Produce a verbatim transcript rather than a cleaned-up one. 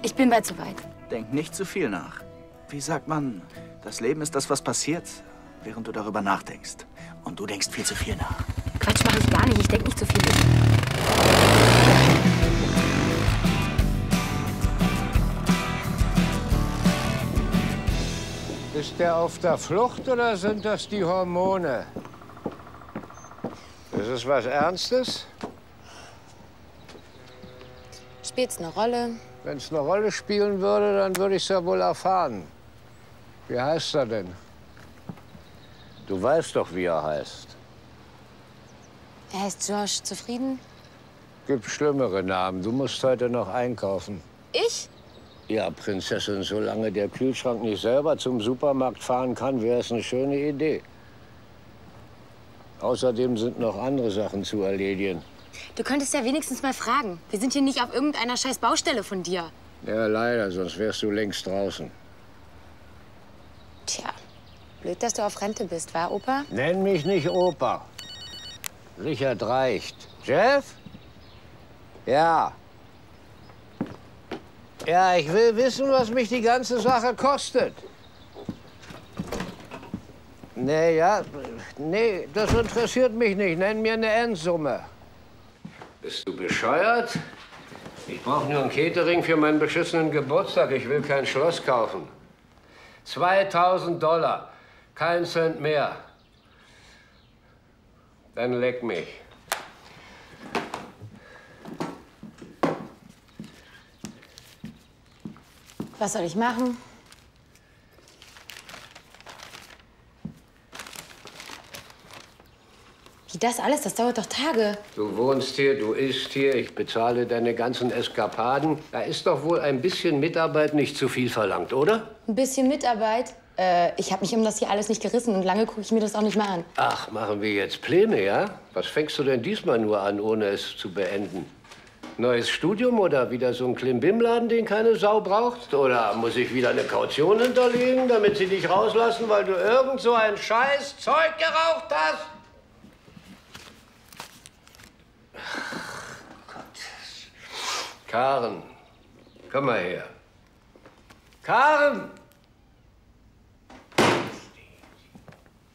Ich bin bald soweit. Denk nicht zu viel nach. Wie sagt man, das Leben ist das, was passiert, während du darüber nachdenkst. Und du denkst viel zu viel nach. Quatsch mache ich gar nicht. Ich denke nicht zu viel. Ist der auf der Flucht oder sind das die Hormone? Ist es was Ernstes? Spielt's eine Rolle? Wenn es eine Rolle spielen würde, dann würde ich es ja wohl erfahren. Wie heißt er denn? Du weißt doch, wie er heißt. Er heißt Josh. Zufrieden? Gibt schlimmere Namen. Du musst heute noch einkaufen. Ich? Ja, Prinzessin, solange der Kühlschrank nicht selber zum Supermarkt fahren kann, wäre es eine schöne Idee. Außerdem sind noch andere Sachen zu erledigen. Du könntest ja wenigstens mal fragen. Wir sind hier nicht auf irgendeiner scheiß Baustelle von dir. Ja, leider, sonst wärst du längst draußen. Tja, blöd, dass du auf Rente bist, wa, Opa? Nenn mich nicht Opa. Richard reicht. Jeff? Ja. Ja, ich will wissen, was mich die ganze Sache kostet. Nee, ja, nee, das interessiert mich nicht. Nenn mir eine Endsumme. Bist du bescheuert? Ich brauche nur ein Catering für meinen beschissenen Geburtstag. Ich will kein Schloss kaufen. zweitausend Dollar. Kein Cent mehr. Dann leck mich. Was soll ich machen? Wie das alles? Das dauert doch Tage. Du wohnst hier, du isst hier, ich bezahle deine ganzen Eskapaden. Da ist doch wohl ein bisschen Mitarbeit nicht zu viel verlangt, oder? Ein bisschen Mitarbeit? Äh, ich habe mich um das hier alles nicht gerissen und lange gucke ich mir das auch nicht mehr an. Ach, machen wir jetzt Pläne, ja? Was fängst du denn diesmal nur an, ohne es zu beenden? Neues Studium oder wieder so ein Klimbim-Laden, den keine Sau braucht? Oder muss ich wieder eine Kaution hinterlegen, damit sie dich rauslassen, weil du irgend so ein scheiß Zeug geraucht hast? Ach Gott. Karen, komm mal her. Karen!